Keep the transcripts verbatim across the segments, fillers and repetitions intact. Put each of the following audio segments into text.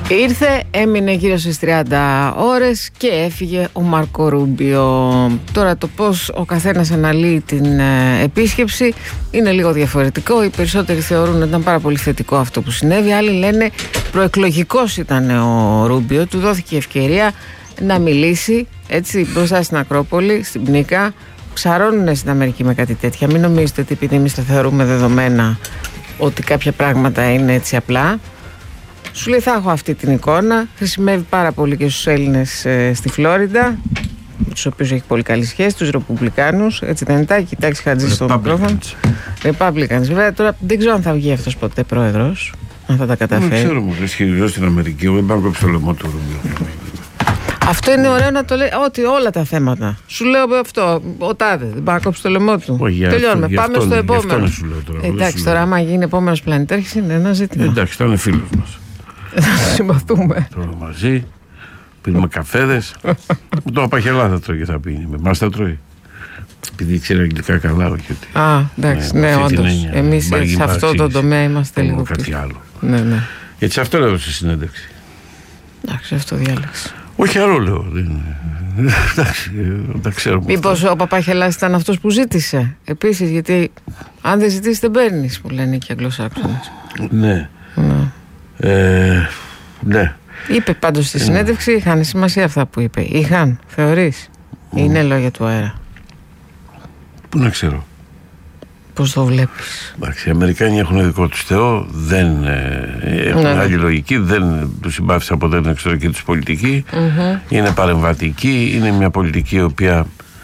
Ήρθε, έμεινε γύρω στις τριάντα ώρες και έφυγε ο Μάρκο Ρούμπιο. Τώρα το πώς ο καθένας αναλύει την ε, επίσκεψη είναι λίγο διαφορετικό. Οι περισσότεροι θεωρούν ότι ήταν πάρα πολύ θετικό αυτό που συνέβη. Άλλοι λένε προεκλογικός ήταν ο Ρούμπιο. Του δόθηκε ευκαιρία να μιλήσει έτσι μπροστά στην Ακρόπολη, στην Πνίκα. Ψαρώνουν στην Αμερική με κάτι τέτοια. Μην νομίζετε ότι επειδή εμείς τα θεωρούμε δεδομένα ότι κάποια πράγματα είναι έτσι απλά. Σου λέει θα έχω αυτή την εικόνα. Χρησιμεύει πάρα πολύ και στους Έλληνες ε, στη Φλόριντα, με τους οποίους έχει πολύ καλή σχέση, τους Ρεπουμπλικάνους. Έτσι δεν είναι, κοιτάξει Χατζή στο μικρόφωνο. Republicans. Βέβαια τώρα δεν ξέρω αν θα βγει αυτός ποτέ πρόεδρος, αν θα τα καταφέρει. Δεν ξέρω, μου ισχυρίζω στην Αμερική. Εγώ δεν πάω κόψω το λαιμό του Ρούμπιο. Αυτό είναι ωραίο να το λέει. Ότι όλα τα θέματα. Σου λέω αυτό. Ο τάδε δεν πάει να κόψει το λαιμό του. Όχι, τελειώνουμε. Αυτό, πάμε αυτό, στο επόμενο. Αυτό σου λέω τώρα. Εντάξει, τώρα, άμα γίνει επόμενος πλανητάρχης είναι ένα ζήτημα. Εντάξει, θα είναι φίλος μας. Θα συμπαθούμε. Τώρα μαζί, πίνουμε καφέδες. Μου το απαχελά θα τρώει και θα πίνει. Με εμάς θα τρώει. Επειδή ξέρει αγγλικά καλά, όχι ότι. Α, εντάξει, ναι, ναι όντως. Εμείς σε αυτό το τομέα είμαστε λίγο κάτι πίσω. Άλλο. Ναι, ναι. Έτσι αυτό λέω στη συνέντευξη. Εντάξει, αυτό διάλεξε. Όχι άλλο λέω. Εντάξει, τα ξέρουμε. Μήπως ο Παπαχελάς ήταν αυτός που ζήτησε. Επίσης, γιατί αν δεν ζητήσεις δεν παίρνεις, που λένε και οι Αγγλοσάξονες. Ναι. Ναι. Ε, ναι. Είπε πάντως στη συνέντευξη, είχαν σημασία αυτά που είπε. Είχαν, θεωρείς. Mm. Είναι λόγια του αέρα. Πού να ξέρω. Πώς το βλέπεις. Εντάξει, οι Αμερικάνοι έχουν δικό τους Θεό, δεν ε, έχουν ναι, άλλη λογική, δεν τους συμπάθησε από την εξωτερική τους πολιτική. Mm-hmm. Είναι παρεμβατική, είναι μια πολιτική η οποία.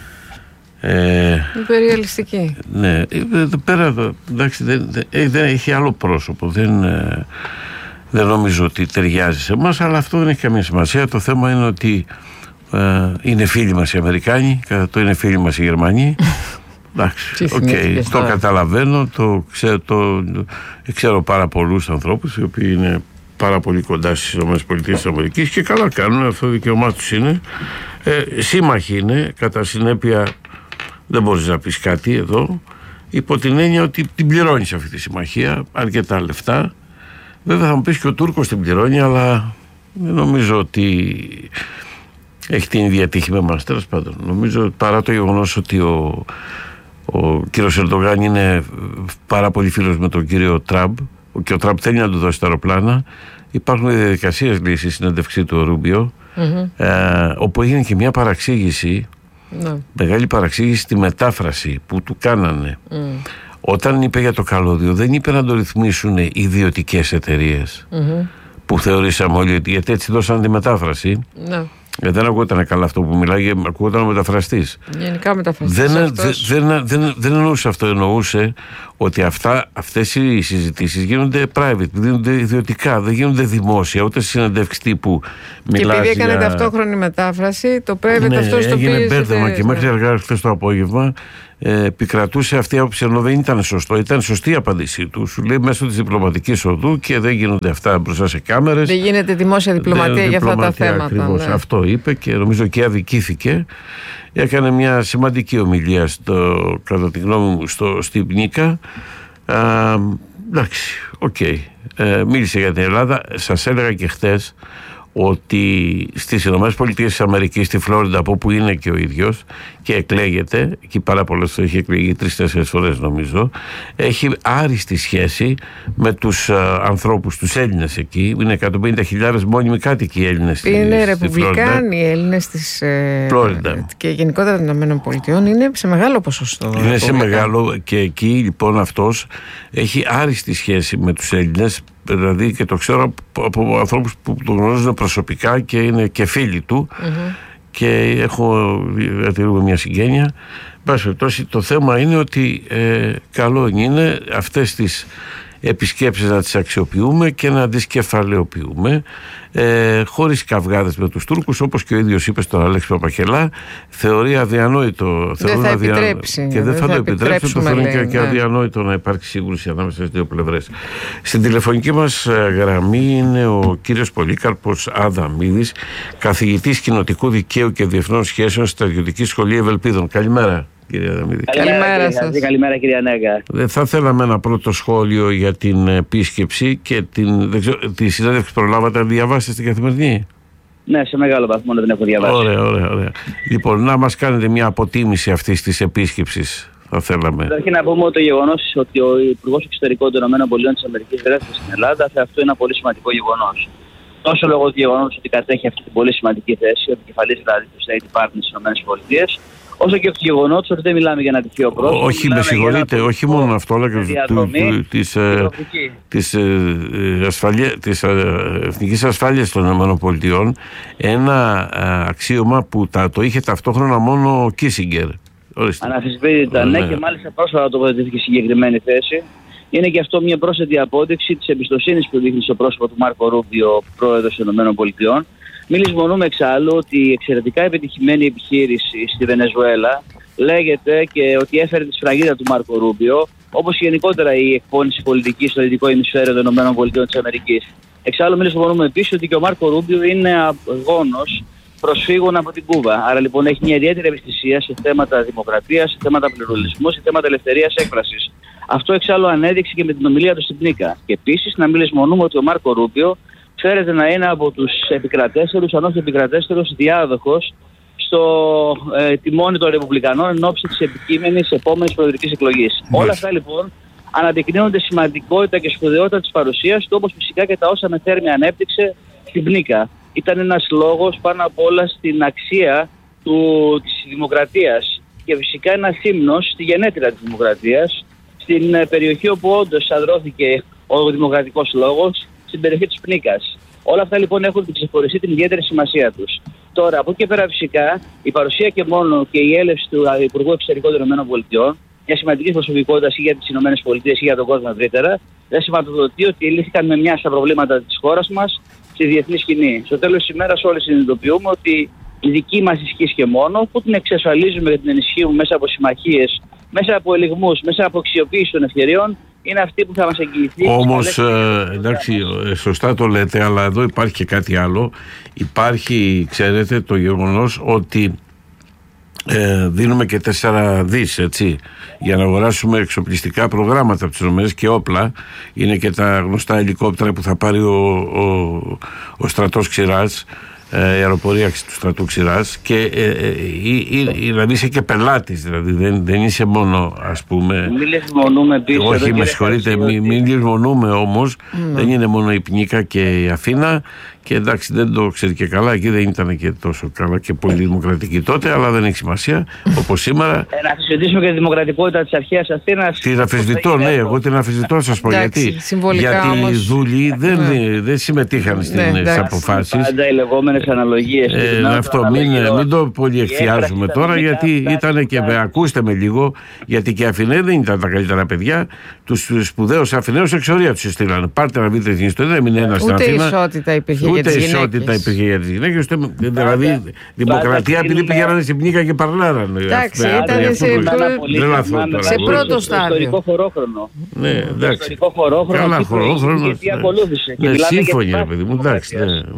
Ε, υπεριαλιστική. Ναι, εδώ πέρα εντάξει, δεν, δεν, δεν έχει άλλο πρόσωπο. Δεν, ε, δεν νομίζω ότι ταιριάζει σε εμάς, αλλά αυτό δεν έχει καμία σημασία. Το θέμα είναι ότι ε, είναι φίλοι μας οι Αμερικάνοι, κατά το είναι φίλοι μας οι Γερμανοί. Εντάξει, okay, το καταλαβαίνω, το ξέρω, το, ξέρω πάρα πολλούς ανθρώπους οι οποίοι είναι πάρα πολύ κοντά στις ΗΠΑ και καλά κάνουν, αυτό το δικαίωμά τους είναι. Ε, σύμμαχοι είναι, κατά συνέπεια δεν μπορείς να πεις κάτι εδώ, υπό την έννοια ότι την πληρώνεις αυτή τη συμμαχία, αρκετά λεφτά. Βέβαια θα μου πεις και ο Τούρκος την πληρώνει, αλλά δεν νομίζω ότι έχει την ίδια τύχη με εμάς. Τέλος πάντων, νομίζω παρά το γεγονός ότι ο Ο κύριος Ερντογάν είναι πάρα πολύ φίλος με τον κύριο Τραμπ και ο Τραμπ θέλει να του δώσει τα αεροπλάνα. Υπάρχουν διαδικασίες λύσης στη συνέντευξή του ο Ρούμπιο, mm-hmm. ε, όπου έγινε και μια παραξήγηση, no. μεγάλη παραξήγηση στη μετάφραση που του κάνανε. Mm. Όταν είπε για το καλώδιο, δεν είπε να το ρυθμίσουν ιδιωτικές εταιρείες, mm-hmm. που θεωρήσαμε όλοι, γιατί έτσι δώσαν τη μετάφραση. No. Ε, δεν ακούγονταν καλά αυτό που μιλάει, ακούγονταν ο μεταφραστής. Γενικά μεταφραστής. Δεν, δεν, δεν, δεν εννοούσε αυτό, εννοούσε ότι αυτά, αυτές οι συζητήσεις γίνονται private, γίνονται ιδιωτικά, δεν γίνονται δημόσια, ούτε συνεντεύξεις τύπου μιλάς. Και επειδή έκανε για... ταυτόχρονη μετάφραση, το private ναι, αυτό στο οποίο. Έγινε μπέρδεμα και μέχρι αργά χθες το απόγευμα ε, επικρατούσε αυτή η άποψη, ενώ δεν ήταν σωστό. Ήταν σωστή η απάντησή του. Σου λέει μέσω της διπλωματικής οδού και δεν γίνονται αυτά μπροστά σε κάμερες. Δεν γίνεται δημόσια διπλωματία δεν, για αυτά τα θέματα. Ακριβώς, ναι. Αυτό είπε και νομίζω και αδικήθηκε. Έκανε μια σημαντική ομιλία στο, κατά τη γνώμη μου στο, στην Πνίκα. Α, εντάξει, οκ. Okay. Ε, μίλησε για την Ελλάδα. Σας έλεγα και χτες ότι στις ΗΠΑ, στη Φλόριντα, από όπου είναι και ο ίδιος και εκλέγεται, εκεί πάρα πολλές φορές έχει εκλεγεί τρεις-τέσσερις φορές νομίζω, έχει άριστη σχέση με τους α, ανθρώπους, τους Έλληνες εκεί. Είναι εκατόν πενήντα χιλιάδες μόνιμοι κάτοικοι οι Έλληνες. Είναι ρεπουμπλικάνοι οι Έλληνες της ε, Φλόριντα και γενικότερα των ΗΠΑ είναι σε μεγάλο ποσοστό. Είναι σε μεγάλο και εκεί λοιπόν αυτός έχει άριστη σχέση με τους Έλληνες. Δηλαδή και το ξέρω από, από ανθρώπους που τον γνωρίζουν προσωπικά και είναι και φίλοι του, mm-hmm. και έχω διατηρούμε μια συγγένεια. Το θέμα είναι ότι ε, καλό είναι αυτές τις επισκέψεις να τις αξιοποιούμε και να τις κεφαλαιοποιούμε, ε, χωρίς καυγάδες με τους Τούρκους, όπως και ο ίδιος είπε στον Αλέξη Παπαχελά, θεωρεί αδιανόητο. Δεν θα αδια... επιτρέψει. Και δεν, δεν θα, θα το επιτρέψει, το θεωρεί και, και αδιανόητο να υπάρξει σύγκρουση ανάμεσα στις δύο πλευρές. Στην τηλεφωνική μας γραμμή είναι ο κύριος Πολύκαρπος Αδαμίδης, καθηγητής κοινοτικού δικαίου και διεθνών σχέσεων στη Στρατιωτική Σχολή Ευελπίδων. Καλημέρα. κυρία Δαμίδη. Καλημέρα σας. Καλημέρα, κυρία Νέγκα. Δεν θα θέλαμε ένα πρώτο σχόλιο για την επίσκεψη και την, δεν ξέρω, τη συνέντευξη προλάβατε να διαβάσετε στην Καθημερινή? Ναι, σε μεγάλο βαθμό να την έχω διαβάσει. Ωραία, ωραία, ωραία. Λοιπόν, να μας κάνετε μια αποτίμηση αυτής της επίσκεψης, θα θέλαμε. Καταρχήν να πούμε ότι το γεγονός ότι ο Υπουργός Εξωτερικών των ΗΠΑ βρέθηκε στην Ελλάδα, αυτό είναι ένα πολύ σημαντικό γεγονός. Τόσο λόγω του γεγονότος ότι κατέχει αυτή την πολύ σημαντική θέση, ο επικεφαλής δηλαδή του State Department στις ΗΠΑ, όσο και του γεγονότος ότι δεν μιλάμε για ένα τυχαίο πρόσωπο. Όχι, με συγχωρείτε, όχι μόνο αυτό, αλλά και της εθνικής ασφάλειας των ΗΠΑ, ένα αξίωμα που το είχε ταυτόχρονα μόνο ο Κίσιγκερ. Αναφυσβήτητα, ναι, και μάλιστα πρόσφατα τοποθετήθηκε συγκεκριμένη θέση. Είναι και αυτό μια πρόσθετη απόδειξη της εμπιστοσύνης που δείχνει στο πρόσωπο του Μάρκο Ρούμπιο, πρόεδρος των ΗΠΑ. Μην λησμονούμε εξάλλου ότι η εξαιρετικά επιτυχημένη επιχείρηση στη Βενεζουέλα λέγεται και ότι έφερε τη σφραγίδα του Μάρκο Ρούμπιο, όπως γενικότερα η εκπόνηση πολιτικής στο δυτικό ημισφαίριο των ΗΠΑ. Εξάλλου, μην λησμονούμε επίσης ότι και ο Μάρκο Ρούμπιο είναι γόνος προσφύγων από την Κούβα. Άρα λοιπόν έχει μια ιδιαίτερη ευαισθησία σε θέματα δημοκρατίας, σε θέματα πλουραλισμού, σε θέματα ελευθερίας έκφρασης. Αυτό εξάλλου ανέδειξε και με την ομιλία του στην Πνίκα. Και επίσης να μην λησμονούμε ότι ο Μάρκο Ρούμπιο φέρεται να είναι από τους επικρατέστερους, αν όχι επικρατέστερος, διάδοχος στο ε, τιμόνι των Ρεπουμπλικανών εν ώψη της επικείμενης επόμενης προεδρικής εκλογής. Όλα αυτά λοιπόν αναδεικνύονται σημαντικότητα και σπουδαιότητα της παρουσίας του, όπως φυσικά και τα όσα με θέρμη ανέπτυξε στην Πνίκα. Ήταν ένας λόγος πάνω απ' όλα στην αξία του, της δημοκρατίας και φυσικά ένας ύμνος στη γενέτειρα της δημοκρατίας, στην ε, περιοχή όπου όντως αδρώθηκε ο δημοκρατικός λόγος, στην περιοχή της Πνίκας. Όλα αυτά λοιπόν έχουν την ξεχωριστή την ιδιαίτερη σημασία τους. Τώρα, από εκεί και πέρα φυσικά, η παρουσία και μόνο και η έλευση του Υπουργού Εξωτερικών των ΗΠΑ, μια σημαντική προσωπικότητα ή για τις ΗΠΑ ή για τον κόσμο ευρύτερα, δεν σηματοδοτεί ότι λύθηκαν με μια στα προβλήματα της χώρας μας στη διεθνή σκηνή. Στο τέλος της ημέρας, όλοι συνειδητοποιούμε ότι η δική μας ισχύς και μόνο, που την εξασφαλίζουμε και την ενισχύουμε μέσα από συμμαχίες, μέσα από ελιγμούς, μέσα από αξιοποίηση των ευκαιριών, είναι αυτή που θα μας εγγυηθεί. Όμως, ε, εντάξει, σωστά το λέτε, αλλά εδώ υπάρχει και κάτι άλλο. Υπάρχει, ξέρετε, το γεγονός ότι ε, δίνουμε και τέσσερα δις, έτσι, για να αγοράσουμε εξοπλιστικά προγράμματα από τις ΗΠΑ και όπλα. Είναι και τα γνωστά ελικόπτερα που θα πάρει ο, ο, ο στρατός Ξηράς, η αεροπορία του στρατού Ξηράς, και ε, ε, ε, ε, δηλαδή είσαι και πελάτης, δηλαδή δεν, δεν είσαι μόνο, ας πούμε. Μην λησμονούμε πίσω. Όχι, με συγχωρείτε, μην, μην λησμονούμε όμως, mm. δεν είναι μόνο η Πνίκα και η Αθήνα. Και εντάξει, δεν το ξέρει και καλά, εκεί δεν ήταν και τόσο καλά και πολύ δημοκρατική τότε, αλλά δεν έχει σημασία, όπως σήμερα. Ε, να αφισβητήσουμε και τη δημοκρατικότητα της αρχαίας Αθήνας. Την αφισβητώ, ναι, εγώ την αφισβητώ, σας πω γιατί. Γιατί όμως οι δούλοι δεν, ναι. δεν συμμετείχαν ναι, στις αποφάσεις. Πάντα οι λεγόμενες αναλογίες. Ε, αυτό, μην, μην το πολύ εκθιάζουμε τώρα, γιατί ήταν και, με, ακούστε με λίγο, γιατί και οι Αθηναίοι δεν ήταν τα καλύτερα παιδιά. Τους σπουδαίους Αθηναίους εξορία τους στείλανε. Πάρτε να δείτε την ιστορία, δεν έμεινε ένας στην Αθήνα. Ούτε ισότητα υπήρχε. Ούτε ισότητα υπήρχε για τις γυναίκες, δηλαδή δημοκρατία επειδή πήγαιναν στην Πνίκα και παρλάραν. Εντάξει, ήταν σε πρώτο στάδιο. Στο ιστορικό χωρόχρονο. Ναι, εντάξει. Ιστορικό χωρόχρονο. Καλά, χωρόχρονο. Και τι ακολούθησε. Ναι, σύμφωνοι, παιδί μου, εντάξει.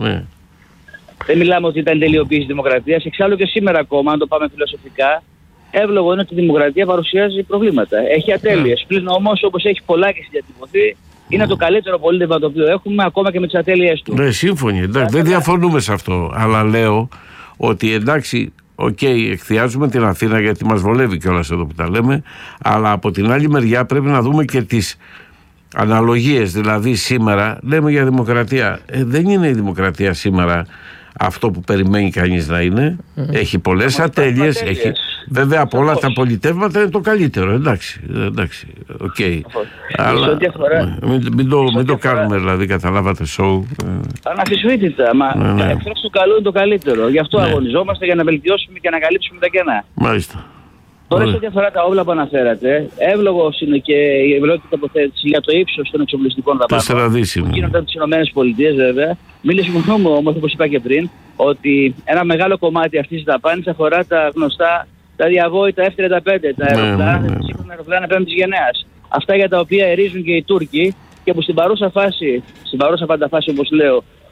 Δεν μιλάμε ότι ήταν τελειοποίηση δημοκρατίας. Εξάλλου και σήμερα ακόμα, αν το πάμε φιλοσοφικά, εύλογο είναι ότι η δημοκρατία παρουσιάζει προβλήματα. Έχει ατέλειες. Πλην όμως, όπως έχει πολλά και διατυπωθεί, είναι το καλύτερο πολίτευμα το οποίο έχουμε, ακόμα και με τις ατέλειές του. Ναι, σύμφωνοι. Εντάξει, δεν διαφωνούμε σε αυτό. Αλλά λέω ότι εντάξει, οκ, okay, εκθιάζουμε την Αθήνα γιατί μας βολεύει κιόλας εδώ που τα λέμε, αλλά από την άλλη μεριά πρέπει να δούμε και τις αναλογίες. Δηλαδή σήμερα λέμε για δημοκρατία. Ε, δεν είναι η δημοκρατία σήμερα αυτό που περιμένει κανείς να είναι. Mm. Έχει πολλές ατέλειες. Έχει... Βέβαια από όλα τα πολιτεύματα είναι το καλύτερο. Εντάξει, εντάξει, οκ. Okay. Αλλά μην, μην, το, μην το κάνουμε, δηλαδή, καταλάβατε, σοου. Αναφυσβήτητα, μα ναι, ναι. εχθρός του καλού είναι το καλύτερο. Γι' αυτό ναι. αγωνιζόμαστε για να βελτιώσουμε και να καλύψουμε τα κενά. Μάλιστα. Τώρα, σε ό,τι αφορά τα όπλα που αναφέρατε, εύλογο είναι και η ευλόγητη τοποθέτηση για το ύψος των εξοπλιστικών δαπάνων που γίνονται από τις ΗΠΑ, βέβαια. Μην λησμονούμε όμως, όπως είπα και πριν, ότι ένα μεγάλο κομμάτι αυτής της δαπάνης αφορά τα γνωστά, τα διαβόητα εφ τριάντα πέντε, τα αεροπλάνα, ναι, ναι, ναι. τα σύγχρονα αεροπλάνα πέμπτης γενναίας. Αυτά για τα οποία ερίζουν και οι Τούρκοι και που στην παρούσα φάση, στην παρούσα πάντα φάση, όπως λέω,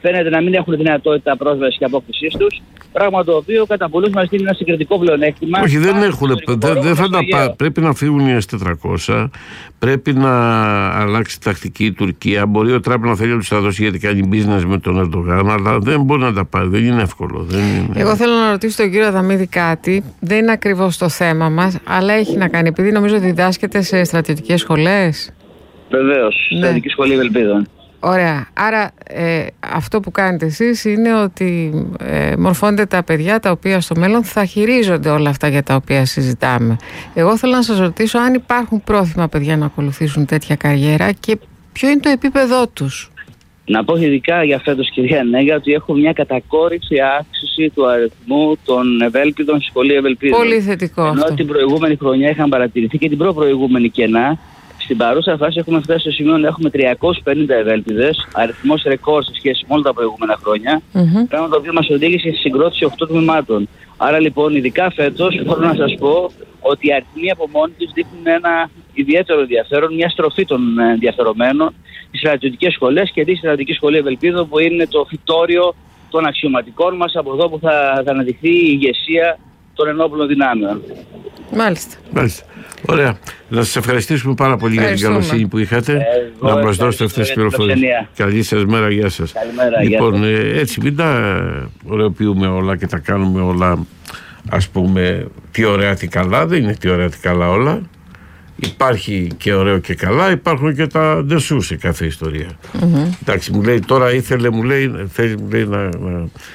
φαίνεται να μην έχουν δυνατότητα πρόσβασης και απόκτησής τους. Πράγμα το οποίο κατά πολλούς μας δίνει ένα συγκριτικό πλεονέκτημα. Όχι, δεν έχουν. Δεν, δεν θα τα πά, πρέπει να φύγουν οι ες τετρακόσια. Πρέπει να αλλάξει τακτική η Τουρκία. Μπορεί ο Τραμπ να θέλει να τους τα δώσει γιατί κάνει business με τον Ερντογάν, αλλά δεν μπορεί να τα πάρει. Δεν είναι εύκολο. Δεν είναι... Εγώ θέλω να ρωτήσω τον κύριο Αδαμίδη κάτι. Δεν είναι ακριβώς το θέμα μας, αλλά έχει να κάνει. Επειδή νομίζω διδάσκεται σε στρατιωτικές σχολές. Βεβαίως, ναι. Στρατιωτική Σχολή Ευελπίδων. Ωραία. Άρα ε, αυτό που κάνετε εσείς είναι ότι ε, μορφώνετε τα παιδιά τα οποία στο μέλλον θα χειρίζονται όλα αυτά για τα οποία συζητάμε. Εγώ θέλω να σας ρωτήσω αν υπάρχουν πρόθυμα παιδιά να ακολουθήσουν τέτοια καριέρα και ποιο είναι το επίπεδό τους. Να πω ειδικά για φέτος, κυρία Νέγα, ότι έχω μια κατακόρυφη αύξηση του αριθμού των ευέλπιδων στη Σχολή Ευελπίδων. Πολύ θετικό. Ενώ αυτό. την προηγούμενη χρονιά είχαν παρατηρηθεί και την προ-προηγούμενη κενά. Στην παρούσα φάση έχουμε φτάσει στο σημείο να έχουμε τριακόσιες πενήντα ευέλπιδες, αριθμός ρεκόρ σε σχέση με όλα τα προηγούμενα χρόνια. Mm-hmm. Πράγμα το οποίο μας οδήγησε στη συγκρότηση οκτώ τμήματων. Άρα λοιπόν, ειδικά φέτος, θέλω να σας πω ότι οι αριθμοί από μόνοι τους δείχνουν ένα ιδιαίτερο ενδιαφέρον, μια στροφή των ενδιαφερομένων στις στρατιωτικές σχολές και τη Στρατιωτική Σχολή Ευελπίδων, που είναι το φυτόριο των αξιωματικών μας, από εδώ που θα, θα αναδειχθεί η ηγεσία των ενόπλων δυνάμεων. Μάλιστα. Μάλιστα. Ωραία. Να σας ευχαριστήσουμε πάρα πολύ για την καλοσύνη που είχατε. Ε, να μας δώσετε αυτές τις πληροφορίες. Καλή σας μέρα, γεια σας. Καλημέρα, λοιπόν, γεια σας. έτσι μην τα ωραιοποιούμε όλα και τα κάνουμε όλα, ας πούμε, τι ωραία τι καλά. Δεν είναι τι ωραία τι καλά όλα. Υπάρχει και ωραίο και καλά, υπάρχουν και τα ντεσού σε κάθε ιστορία. Mm-hmm. Εντάξει, μου λέει τώρα ήθελε, μου λέει, θέλει, μου λέει να, να,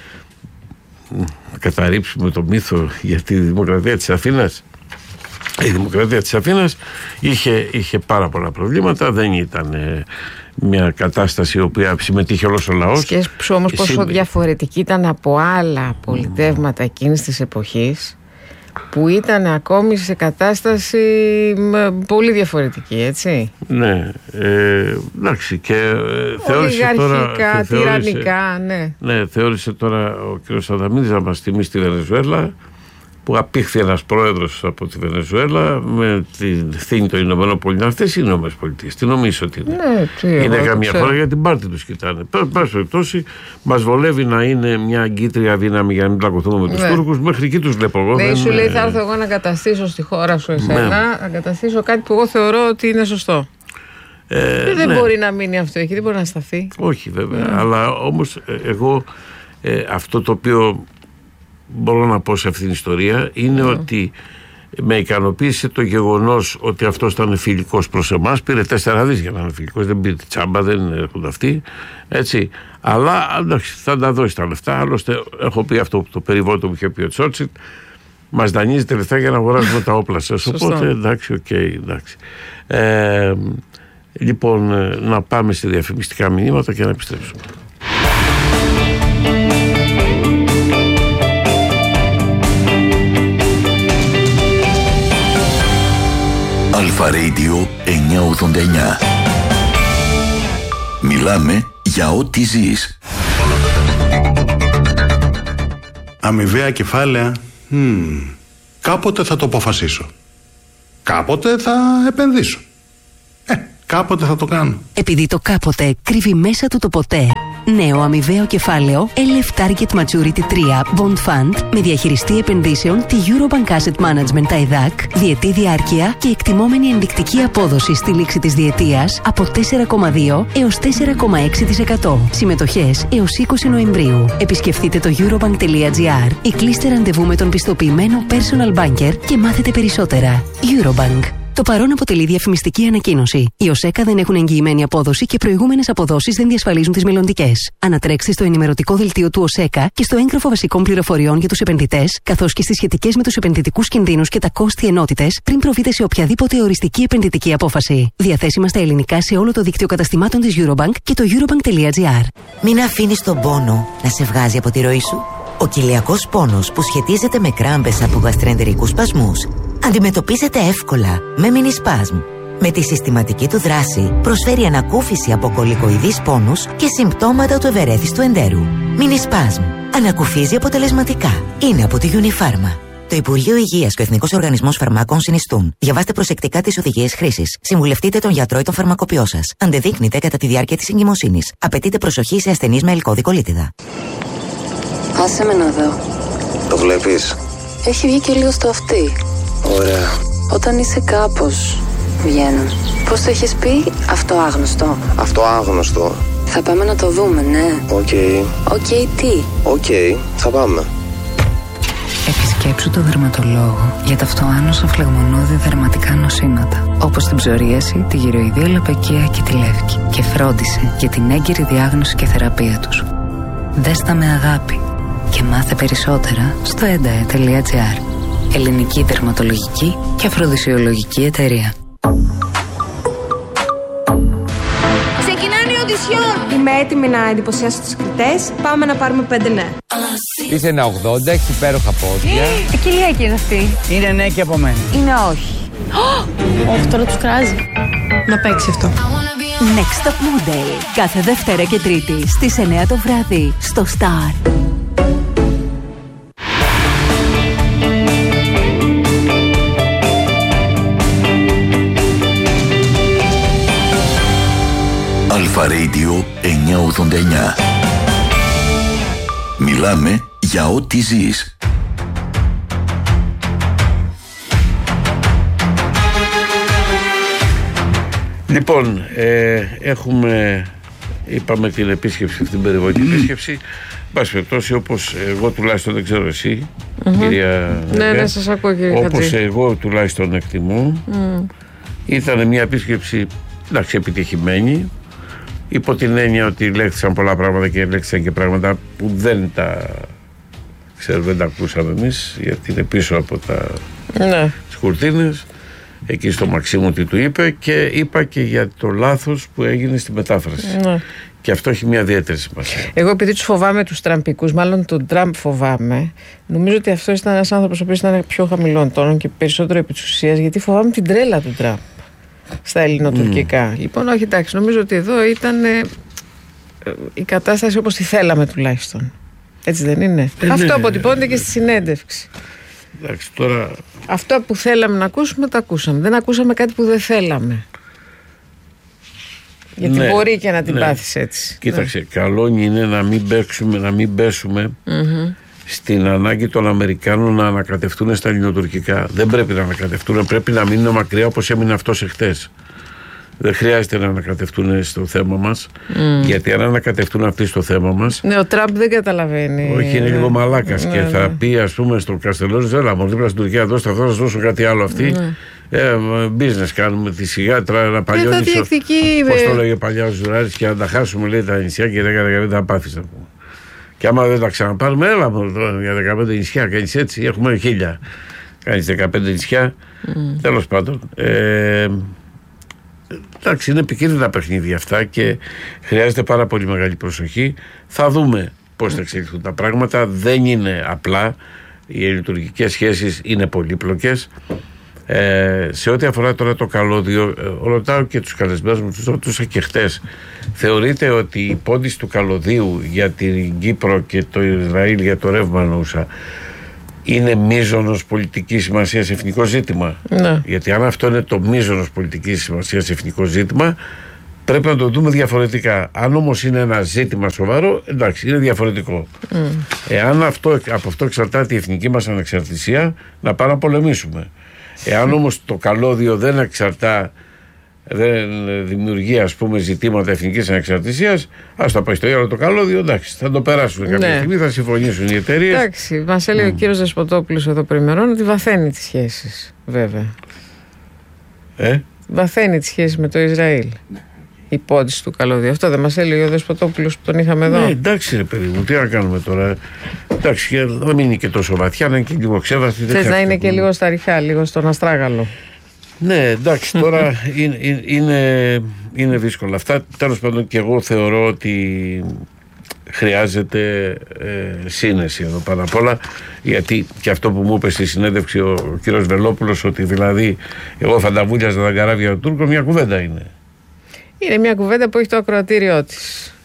να καταρρύψουμε το μύθο για τη δημοκρατία της Αθήνας. Η δημοκρατία της Αθήνας είχε, είχε πάρα πολλά προβλήματα, δεν ήταν ε, μια κατάσταση η οποία συμμετείχε όλος ο λαός. Σκέψου όμως πόσο Συμ... διαφορετική ήταν από άλλα πολιτεύματα εκείνης της εποχής, που ήταν ακόμη σε κατάσταση πολύ διαφορετική, έτσι. Ναι, ε, εντάξει, και ε, θεώρησε τώρα... τυραννικά, ναι. Ναι, θεώρησε τώρα ο κ. Αδαμίδης να μας θυμίσει τη Βενεζουέλα, που απήχθη ένας πρόεδρος από τη Βενεζουέλα με την ευθύνη των Ηνωμένων Πολιτειών. Αυτές είναι οι Ηνωμένες Πολιτείες. Τι νομίζω ότι είναι. Ναι, τι, είναι καμία χώρα για την πάρτη τους κοιτάνε. Εν πάση περιπτώσει, μας βολεύει να είναι μια αγκίτρια δύναμη για να μην πλακωθούμε με τους ναι. Τούρκους. Μέχρι εκεί τους βλέπω εγώ. Ναι, δεν... σου λέει θα έρθω εγώ να καταστήσω στη χώρα σου εσένα, ναι. να καταστήσω κάτι που εγώ θεωρώ ότι είναι σωστό. Ε, και δεν ναι. μπορεί να μείνει αυτό εκεί, δεν μπορεί να σταθεί. Όχι βέβαια, ναι. αλλά όμως εγώ ε, αυτό το οποίο μπορώ να πω σε αυτήν την ιστορία είναι mm. ότι με ικανοποίησε το γεγονός ότι αυτός ήταν φιλικός προς εμάς. Πήρε τέσσερα δις για να είναι φιλικός, δεν πήρε τσάμπα, δεν έρχονται αυτοί, έτσι. Αλλά εντάξει, θα τα δώσει τα λεφτά. Άλλωστε έχω πει αυτό το περιβόητο που είχε πει ο Τσόρτσιλ, μας δανείζετε λεφτά για να αγοράζουμε τα όπλα σας. Οπότε εντάξει, οκ, okay, εντάξει. Ε, λοιπόν, να πάμε σε διαφημιστικά μηνύματα και να επιστρέψουμε. Αλφα Radio εννιακόσια ογδόντα εννιά. Μιλάμε για ό,τι ζεις. Αμοιβαία κεφάλαια. Hmm. Κάποτε θα το αποφασίσω. Κάποτε θα επενδύσω. Ε, κάποτε θα το κάνω. Επειδή το κάποτε κρύβει μέσα του το ποτέ. Νέο αμοιβαίο κεφάλαιο ελ εφ Target Maturity τρία Bond Fund με διαχειριστή επενδύσεων τη Eurobank Asset Management τα ΕΔΑΚ, διετή διάρκεια και εκτιμόμενη ενδεικτική απόδοση στη λήξη της διετίας από τέσσερα κόμμα δύο έως τέσσερα κόμμα έξι τοις εκατό. Συμμετοχές έως είκοσι Νοεμβρίου. Επισκεφτείτε το eurobank τελεία gr ή κλείστε ραντεβού με τον πιστοποιημένο personal banker και μάθετε περισσότερα. Eurobank. Το παρόν αποτελεί διαφημιστική ανακοίνωση. Οι ΟΣΕΚΑ δεν έχουν εγγυημένη απόδοση και προηγούμενες αποδόσεις δεν διασφαλίζουν τις μελλοντικές. Ανατρέξτε στο ενημερωτικό δελτίο του ΟΣΕΚΑ και στο έγγραφο βασικών πληροφοριών για τους επενδυτές, καθώς και στις σχετικές με τους επενδυτικούς κινδύνους και τα κόστη ενότητες, πριν προβείτε σε οποιαδήποτε οριστική επενδυτική απόφαση. Διαθέσιμα στα ελληνικά σε όλο το δίκτυο καταστημάτων της Eurobank και το eurobank τελεία gr. Μην αφήνεις τον πόνο να σε βγάζει από τη ροή σου. Ο κοιλιακός πόνος που σχετίζεται με κράμπες από γαστρεντερικούς σπασμούς αντιμετωπίζεται εύκολα με Minispasm. Με τη συστηματική του δράση προσφέρει ανακούφιση από κολικοειδείς πόνους και συμπτώματα του ευερέθιστου εντέρου. Minispasm. Ανακουφίζει αποτελεσματικά. Είναι από τη Unifarma. Το Υπουργείο Υγείας και ο Εθνικός Οργανισμός Φαρμάκων συνιστούν. Διαβάστε προσεκτικά τις οδηγίες χρήσης. Συμβουλευτείτε τον γιατρό ή τον φαρμακοποιό σας. Αντεδείκνυτε κατά τη διάρκεια της εγκυμοσύνης. Απαιτείται προσοχή σε ασθενείς με ελκώδη κολίτιδα. Άσε με να δω. Το βλέπεις? Έχει βγει και λίγο στο αυτί. Ωραία. Όταν είσαι κάπως, βγαίνουν. Πώς το έχεις πει? Αυτό άγνωστο. Αυτό άγνωστο. Θα πάμε να το δούμε, ναι. Οκ. Okay. Οκ, okay, τι? Οκ, okay, θα πάμε. Επισκέψου το δερματολόγο για τα αυτοάνωσα φλεγμονώδη δερματικά νοσήματα, όπως την ψωρίαση, τη γυροειδία λαπαικία και τη λεύκη, και φρόντισε για την έγκαιρη διάγνωση και θεραπεία τους. Δες τα με αγάπη και μάθε περισσότερα στο εντα ε τελεία τζι άρ. Ελληνική δερματολογική και αφροδισιολογική εταιρεία. Ξεκινάνε οι οντισιόν! Είμαι έτοιμη να εντυπωσιάσω τους κριτές. Πάμε να πάρουμε πέντε ναι. Είσαι ένα ογδόντα, έχει υπέροχα πόδια. Ε, κοιλιακή είναι αυτή. Είναι ναι και από μένα. Είναι όχι. Όχι, τώρα τους κράζει. Να παίξει αυτό. Next Top Model. Κάθε Δευτέρα και Τρίτη στις εννιά το βράδυ στο Star. Αλφα Radio εννιακόσια ογδόντα εννιά. Μιλάμε για ό,τι ζεις. Λοιπόν, ε, έχουμε, είπαμε την επίσκεψη, την περιβόητη επίσκεψη. Πάση περιπτώσει, όπως εγώ τουλάχιστον, δεν ξέρω εσύ, mm-hmm. κυρία Ναι, Νέα, ναι, σας ακούω, κύριε όπως Χατζή. εγώ τουλάχιστον εκτιμώ, mm. ήταν μια επίσκεψη, εντάξει, επιτυχημένη, υπό την έννοια ότι λέχθησαν πολλά πράγματα και λέχθησαν και πράγματα που δεν τα, ξέρω, δεν τα ακούσαμε εμείς, γιατί είναι πίσω από τα ναι. τις κουρτίνες. Εκεί στο Μαξίμου τι του είπε, και είπα και για το λάθος που έγινε στη μετάφραση. Ναι. Και αυτό έχει μια ιδιαίτερη σημασία. Εγώ, επειδή τους φοβάμαι τους τραμπικούς, μάλλον τον Τραμπ φοβάμαι, νομίζω ότι αυτό ήταν ένας άνθρωπος ο οποίος ήταν πιο χαμηλών τόνων και περισσότερο επί της ουσίας, γιατί φοβάμαι την τρέλα του Τραμπ στα ελληνοτουρκικά. Mm. Λοιπόν, όχι, εντάξει, νομίζω ότι εδώ ήταν ε, ε, η κατάσταση όπως τη θέλαμε τουλάχιστον. Έτσι δεν είναι? Ε, αυτό ναι, αποτυπώνεται ναι, και στη συνέντευξη. Εντάξει, τώρα... Αυτό που θέλαμε να ακούσουμε, τα ακούσαμε. Δεν ακούσαμε κάτι που δεν θέλαμε. Γιατί ναι, μπορεί και να την ναι. πάθεις έτσι. Κοίταξε, ναι. καλό είναι να μην πέσουμε, να μην πέσουμε mm-hmm. στην ανάγκη των Αμερικάνων να ανακατευτούν στα ελληνοτουρκικά. Δεν πρέπει να ανακατευτούν, πρέπει να μείνουν μακριά όπως έμεινε αυτός εχθές. Δεν χρειάζεται να ανακατευτούν στο θέμα μας, mm. γιατί αν ανακατευτούν αυτοί στο θέμα μας. Ναι, ο Τραμπ δεν καταλαβαίνει. Όχι, είναι λίγο μαλάκας ναι, και ναι. θα πει, ας πούμε, στο Καστελόνι, έλα μου δίπλα στην Τουρκία, δώστε αυτό, θα σας δώσω κάτι άλλο αυτή. Mm. Ε, business κάνουμε τη σιγά, τώρα ένα παλιό νησί. Πώς το λέγε παλιά ο Ζουράρης, και να τα χάσουμε, λέει, τα νησιά και δεν τα πάθεις. Και άμα δεν τα ξαναπάρουμε, έλα μου τώρα για δεκαπέντε νησιά, κάνεις έτσι, έχουμε χίλια. Κάνεις δεκαπέντε νησιά. Mm. Τέλος πάντων. Ε, Εντάξει, είναι επικίνδυνα παιχνίδια αυτά και χρειάζεται πάρα πολύ μεγάλη προσοχή. Θα δούμε πώς θα εξελιχθούν τα πράγματα. Δεν είναι απλά. Οι ελληνοτουρκικές σχέσεις είναι πολύπλοκες. Ε, σε ό,τι αφορά τώρα το καλώδιο, ε, ρωτάω και τους καλεσμένους μου, τους ρωτούσα και χτες. Θεωρείτε ότι η πώντηση του καλωδίου για την Κύπρο και το Ισραήλ για το ρεύμα, εννοούσα, είναι μείζωνος πολιτικής σημασίας εθνικό ζήτημα? Ναι. Γιατί αν αυτό είναι το μείζωνος πολιτικής σημασίας εθνικό ζήτημα, πρέπει να το δούμε διαφορετικά. Αν όμως είναι ένα ζήτημα σοβαρό, εντάξει, είναι διαφορετικό. Mm. Εάν αυτό, από αυτό εξαρτάται η εθνική μας ανεξαρτησία, να πάμε να πολεμήσουμε. Εάν όμως το καλώδιο δεν εξαρτά, δεν δημιουργεί, ας πούμε, ζητήματα εθνικής ανεξαρτησίας, ας το πάει στο άλλο το καλώδιο, εντάξει, θα το περάσουν κάποια ναι. στιγμή, θα συμφωνήσουν οι εταιρείες. Εντάξει, μας έλεγε mm. ο κύριος Δεσποτόπουλος εδώ πριμερών ότι βαθαίνει τις σχέσεις, βέβαια. Ε? Βαθαίνει τις σχέσεις με το Ισραήλ. Ναι. Η πόντιση του καλώδιου. Αυτό δεν μας έλεγε ο Δεσποτόπουλος που τον είχαμε εδώ? Ναι, εντάξει, ρε παιδί μου, τι να κάνουμε τώρα. Εντάξει, δεν είναι και τόσο βαθιά, να είναι και λίγο ξέβαστη. Θες να είναι και λίγο στα ριχά, λίγο στον αστράγαλο. Ναι, εντάξει, τώρα είναι, είναι, είναι δύσκολα αυτά. Τέλος πάντων, και εγώ θεωρώ ότι χρειάζεται ε, σύνεση εδώ πάνω απ' όλα, γιατί και αυτό που μου είπε στη συνέντευξη ο, ο κύριος Βελόπουλος, ότι δηλαδή εγώ θα τα βούλιαζα τα καράβια του Τούρκου, μια κουβέντα είναι. Είναι μια κουβέντα που έχει το ακροατήριό της.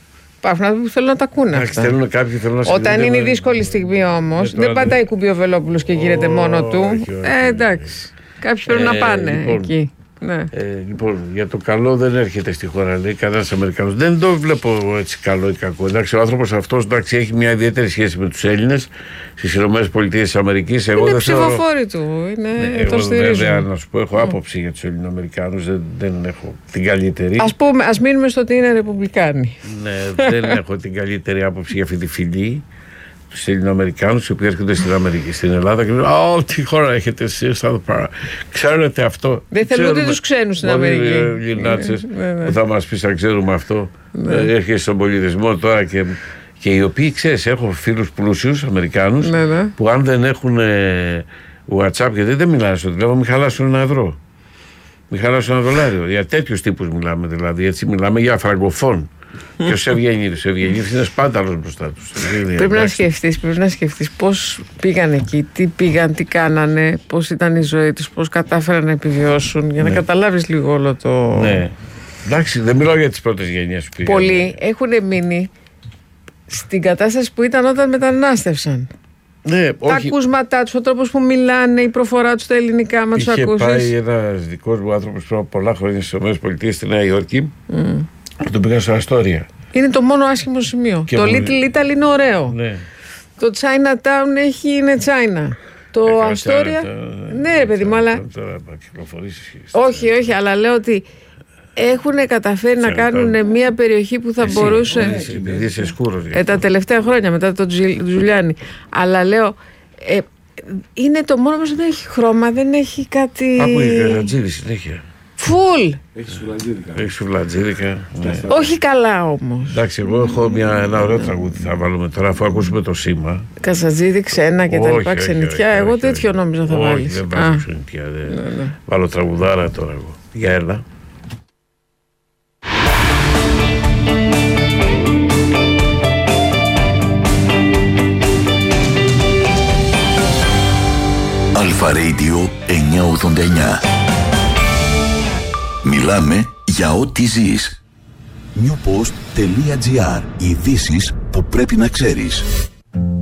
Υπάρχουν άνθρωποι που θέλουν να τα ακούνε αυτά. Θέλουν κάποιοι, θέλουν να Όταν είναι η δύσκολη στιγμή όμως, δεν πατάει κουμπί ο Βελόπουλος και γίνεται μόνο του. Ε, εντάξει. Κάποιοι πρέπει να πάνε εκεί. Ναι. Ε, λοιπόν, για το καλό δεν έρχεται στη χώρα, λέει κανένας Αμερικανός. Δεν το βλέπω έτσι καλό ή κακό. Εντάξει, ο άνθρωπος αυτός εντάξει, έχει μια ιδιαίτερη σχέση με τους Έλληνες στις ΗΠΑ. Είναι ψηφοφόροι του. Είναι ναι, το εγώ στηρίζουν. Βέβαια, να σου πω, έχω άποψη για τους Ελληνοαμερικάνους. Δεν, δεν έχω την καλύτερη. Ας πούμε, ας μείνουμε στο ότι είναι Ρεπουμπλικάνοι. Ναι, δεν έχω την καλύτερη άποψη για αυτή τη φυλή. Τους Ελληνοαμερικάνους οι οποίοι έρχονται στην Αμερική, στην Ελλάδα και λένε «Α, τι χώρα έχετε εσείς εδώ πέρα». Ξέρετε αυτό. Δεν θέλουν ούτε τους ξένους στην Αμερική. Όλοι οι Λινάτσες που θα μας πεις αν ξέρουμε αυτό. Έρχεσαι στον πολιτισμό τώρα και, και οι οποίοι, ξέρεις, έχω φίλους πλούσιους Αμερικάνους που αν δεν έχουν WhatsApp, γιατί δεν μιλάνε στο τηλέφωνο, μην χαλάσουν ένα ευρώ. Μην χαλάσουν ένα δολάριο. Για τέτοιους τύπους μιλάμε δηλαδή. Έτσι μιλάμε για φραγκοφόν. Και ο Σευγενίδης, ο Ευγενίδης είναι σπάταλος μπροστά τους. Πρέπει να σκεφτείς, πρέπει να σκεφτείς πώς πήγαν εκεί, τι πήγαν, τι κάνανε, πώς ήταν η ζωή τους, πώς κατάφεραν να επιβιώσουν, για να ναι. καταλάβεις λίγο όλο το... Ναι, εντάξει, δεν μιλάω για τις πρώτες γενιές που πήγαν. Πολλοί έχουν μείνει στην κατάσταση που ήταν όταν μετανάστευσαν. Ναι, τα όχι. ακούσματά τους, ο τρόπος που μιλάνε, η προφορά τους στα ελληνικά, μα τους ακούσεις. Είχε πάει ένας δικός μου άνθρωπος πριν από πολλά χρόνια στις ΗΠΑ στη Νέα Υόρκη. Mm. Τον πήγα στο Αστόρια. Είναι το μόνο άσχημο σημείο. Και το Little Italy είναι ωραίο. Ναι. Το Chinatown έχει, είναι China. Το ε, Αστόρια. Ναι, ρε παιδί μου, αλλά. Όχι, όχι, αλλά λέω ότι έχουν καταφέρει να κάνουν μια περιοχή που θα εσύ, μπορούσε. Επειδή είσαι σκούρος. Ε, τα τελευταία χρόνια μετά τον Τζουλιάνι. Αλλά λέω. Ε, είναι το μόνο που δεν έχει χρώμα, δεν έχει κάτι. Από η Καρατζίδη συνέχεια. Φουλ! Έχει σουβλατζίδικα. Έχει σουβλατζίδικα. Ναι. Όχι καλά όμως. Εντάξει, εγώ έχω μια, ένα ωραίο τραγούδι θα βάλουμε τώρα αφού ακούσουμε το σήμα. Κασατζίδη, ξένα και τα λοιπά, ξενιτιά. Εγώ όχι, τέτοιο όχι, νόμιζα θα βάλεις. Όχι, δεν βάζω ξενιτιά. Δεν... Ναι, ναι. Βάλω τραγουδάρα τώρα εγώ. Για έλα. Αλφα Radio εννιακόσια ογδόντα εννιά. Μιλάμε για ό,τι ζεις. newpost.gr. Ειδήσεις που πρέπει να ξέρεις.